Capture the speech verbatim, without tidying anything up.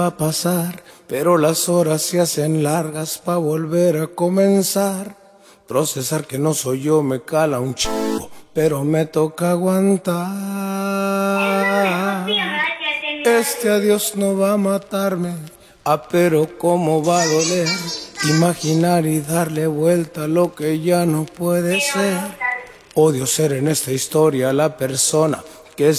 va a pasar, pero las horas se hacen largas pa' volver a comenzar. Procesar que no soy yo me cala un chico, pero me toca aguantar. Este adiós no va a matarme, ah, pero cómo va a doler. Imaginar y darle vuelta a lo que ya no puede ser. Odio ser en esta historia la persona